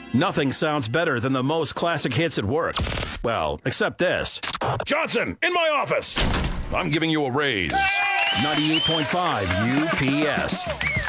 Nothing sounds better than the most classic hits at work. Well, except this. Johnson, in my office! I'm giving you a raise. 98.5 UPS.